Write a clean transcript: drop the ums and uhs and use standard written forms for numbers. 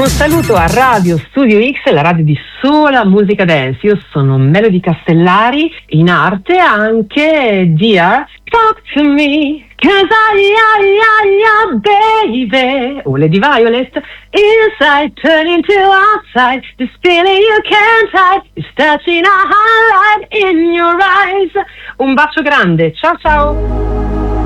Un saluto a Radio Studio X, la radio di sola musica dance. Io sono Melody Castellari, in arte anche Dear Talk to Me, 'cause baby. O Lady Violet, inside turning to outside, this feeling you can't hide, is touching a highlight in your eyes. Un bacio grande, ciao ciao.